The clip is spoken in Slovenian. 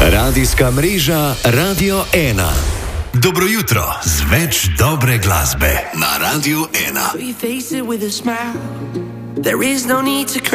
Radijska mreža Radio 1. Dobro jutro z več dobre glasbe na Radio 1.